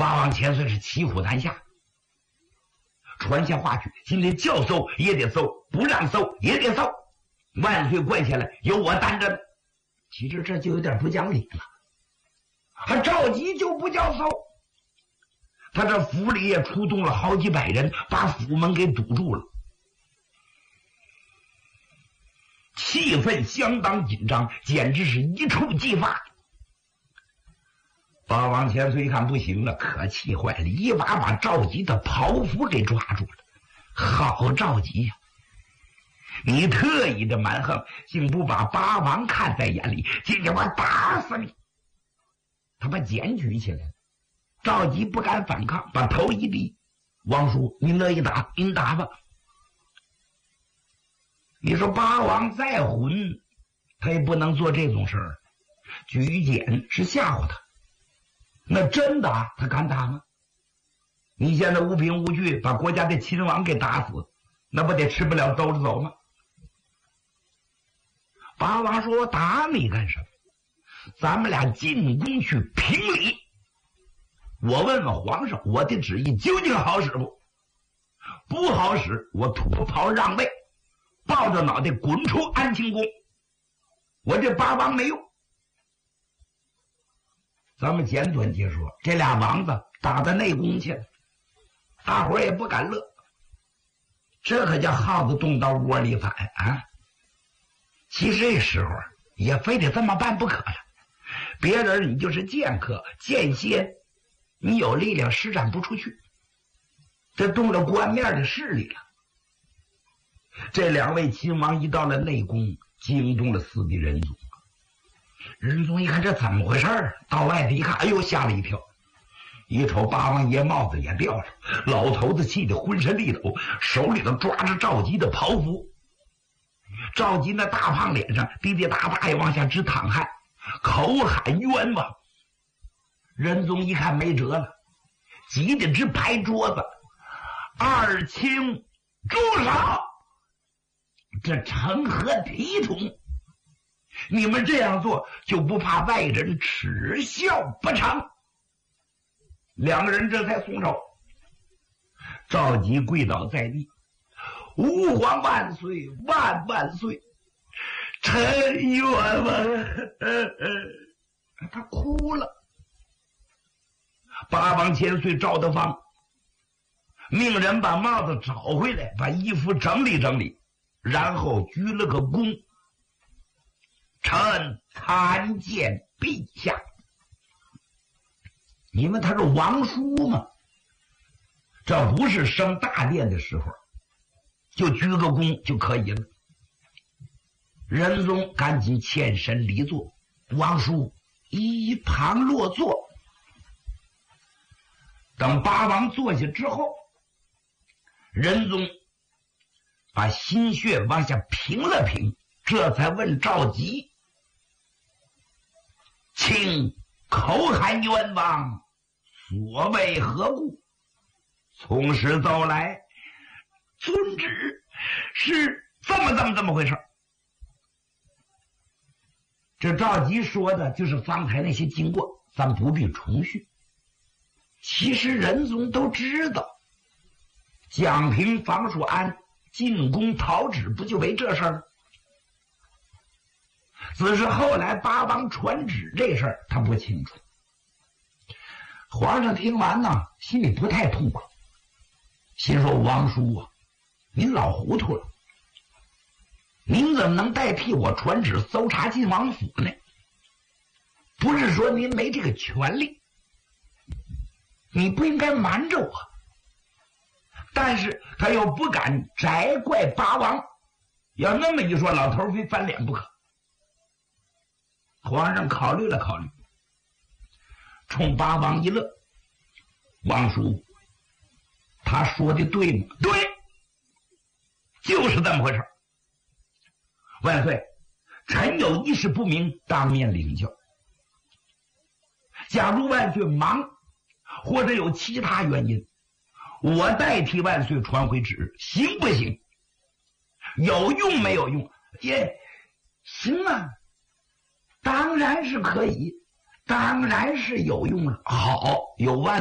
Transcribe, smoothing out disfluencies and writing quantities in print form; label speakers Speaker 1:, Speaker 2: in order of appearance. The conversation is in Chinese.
Speaker 1: 八王千岁是骑虎难下，传下话去，今天叫搜也得搜，不让搜也得搜。万岁跪下来，由我担着。其实这就有点不讲理了。他召集就不叫搜，他这府里也出动了好几百人，把府门给堵住了，气氛相当紧张，简直是一触即发。八王千岁一看不行了，可气坏了，一把把赵吉的袍服给抓住了。好赵吉呀，你特意的蛮横，竟不把八王看在眼里，今天我打死你！他把剑举起来了，赵吉不敢反抗，把头一低。王叔，你乐意打，您打吧。你说八王再混，他也不能做这种事儿，举剑是吓唬他。那真打他敢打吗？你现在无凭无据把国家的亲王给打死，那不得吃不了兜着走吗？八王说，我打你干什么？咱们俩进宫去评理，我问问皇上，我的旨意究竟好使不？不好使，我脱袍让位，抱着脑袋滚出安庆宫。我这八王没用。咱们简短解说，这俩王子打到内宫去了，大伙儿也不敢乐，这可叫耗子动到窝里反啊！其实这时候也非得这么办不可呀。别人你就是剑客剑仙，你有力量施展不出去，这动了官面的势力了。这两位亲王一到了内宫，惊动了四弟仁宗。仁宗一看这怎么回事，到外头一看，哎呦，吓了一跳。一瞅八王爷帽子也掉了，老头子气得浑身力抖，手里头抓着赵吉的袍服。赵吉那大胖脸上滴滴答答也往下直淌汗，口喊冤枉。仁宗一看没辙了，急得直拍桌子：“二卿住手！这成何体统？你们这样做就不怕外人耻笑不成？”两个人这才松手。赵吉跪倒在地：“吾皇万岁，万万岁！臣冤枉！”他哭了。八王千岁赵德芳命人把帽子找回来，把衣服整理整理，然后鞠了个躬：“臣参见陛下。”你们他是王叔吗？这不是升大殿的时候，就鞠个躬就可以了。仁宗赶紧欠身离座，王叔一旁落座。等八王坐下之后，仁宗把心血往下平了平，这才问赵吉：“请口喊冤枉，所谓何故？”从实奏来，遵旨是这么回事。这赵吉说的就是方才那些经过，咱不必重叙。其实仁宗都知道，蒋平、房叔安进宫讨旨，不就为这事儿？只是后来八王传旨这事儿他不清楚。皇上听完呢，心里不太痛快，心说：“王叔啊，您老糊涂了，您怎么能代替我传旨搜查晋王府呢？不是说您没这个权利，你不应该瞒着我。”但是他又不敢摘怪八王，要那么一说，老头非翻脸不可。皇上考虑了考虑，冲八王一乐：“王叔，他说的对吗？”“对，就是这么回事。”“万岁，臣有一事不明，当面领教。假如万岁忙，或者有其他原因，我代替万岁传回旨，行不行？有用没有用？”“也行啊，当然是可以，当然是有用了。”“好，有万